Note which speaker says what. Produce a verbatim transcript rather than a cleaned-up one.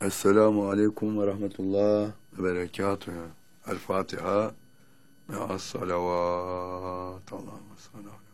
Speaker 1: Esselamu aleyküm ve rahmetullah ve berekatuhu. El Fatiha. Me'as salavat. Allahümme salli.